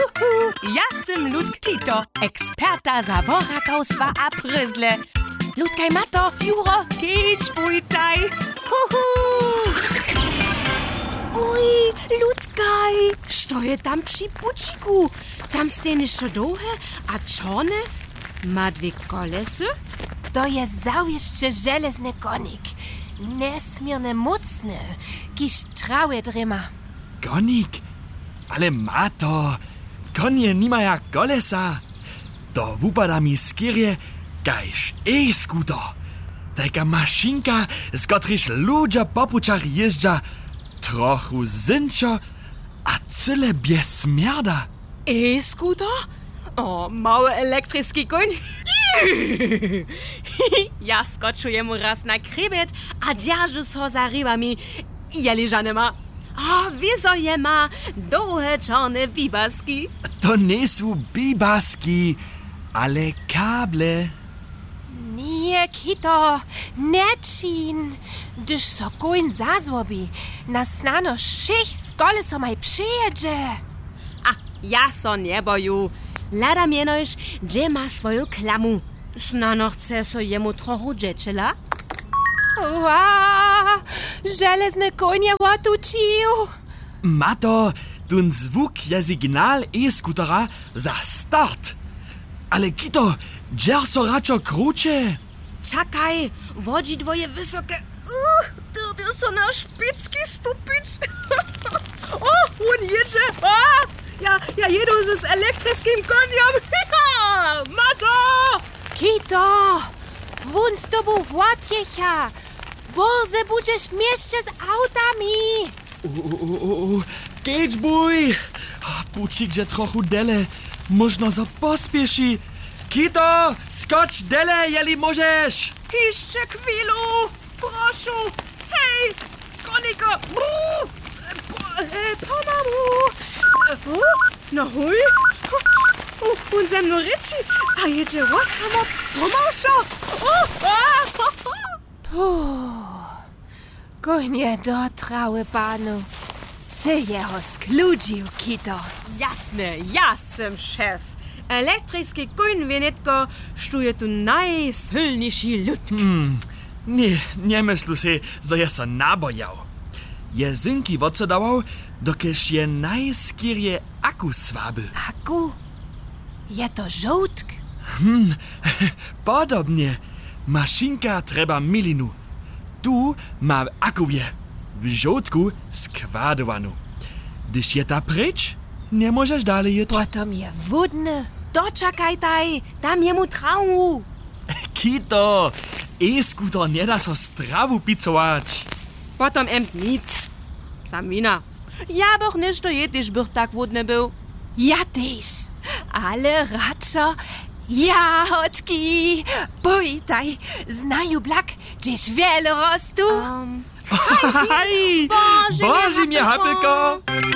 Ja sam Ludk Kito, eksperta zaborakowstwa a pryzle. Ludkaj Mato, Juro, kicz bujtaj. Uj, Ludkaj, što je tam przy buciku? Tam stejne szodowe, a czone? Ma dwie kolesy? To jest zawieszcze żelazny konik. Nesmiernie mocny, kiż trawe drema. Konik? Ale Mato, konie nimaja kolesa. To wupada mi skierje, kajż e-skuter. Taka maszynka, z kotryż ludzie po puczach jeżdża. Trochu zynčo a cyle bez smierda. E-skuter? O, mały elektryczny koń? Ja skoczuję mu raz na krebet, a dzierżu so za rybami. Ja leżane ma. A wieso je ma dołe czarne bibaski. To nie są bibaski, ale kable. Nie, Kito, nečin. Gdyż so koń zazłobi, na snano 6 koleso maj przyjedzie. A ja so nie boju. Lada mienoś, gdzie ma swoją klamu. Snano chce so jemu trochu dzieciela. Ła, żelazny konie łatucił. Mato, ten zwuk je signal e-skutera za start. Ale Kito, dżer so raczej krucze. Czekaj, wodzi je wysokie. Ty so na szpicki stupić. O, on jedzie. Ja jedu z elektrycznym koniem. Mato! Kito, won z tobą łatjecha. Boże, będziesz mieście z autami. Kicz buj. Bucik, że trochu dele. Można za pospieši. Kito, skocz dele, jeli możesz. Jeszcze chwilu, proszę. Hej, koniko. Pomału. No chuj. On ze mną ryczy, a jedzie samo pomasza. Konie dotrały panu. Se jeho skludził, Kito. Jasne, ja sam szef. Elektryczny koń wienetko, sztuje tu najsilniejszy ludk. Nie myślu se, że je so nabojał. Je zynki odsedawał, dokeż je najskierje aku swaby. Aku? Je to żołtk? Podobnie. Maszynka trzeba milinu. Tu ma akuwie. W żołtku składowanu. Gdyż je ta pryč, nie możesz dalej jeć. Potom je wodny. Doczekaj taj, dam jemu traumu. Kito, e-skuter nie da so strawu picować. Potom nic. Sam wina. Ja bych ništo jetiš bych tak wodny był. Ja też. Ale radšo jahodki. Pojtaj, znajú blak, gdzieś wiele rostu. Hej! Boże mnie, Hapelko!